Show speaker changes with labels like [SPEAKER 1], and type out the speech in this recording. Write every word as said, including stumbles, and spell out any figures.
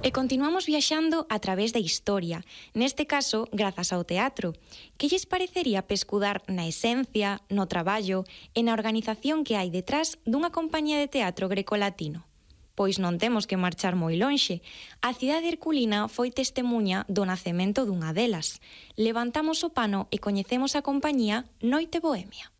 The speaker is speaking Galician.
[SPEAKER 1] E continuamos viaxando a través da historia, neste caso, grazas ao teatro. Que lles parecería pescudar na esencia, no traballo e na organización que hai detrás dunha compañía de teatro grecolatino? Pois non temos que marchar moi lonxe. A cidade herculina foi testemuña do nacemento dunha delas. Levantamos o pano e coñecemos a compañía Noite Bohemia.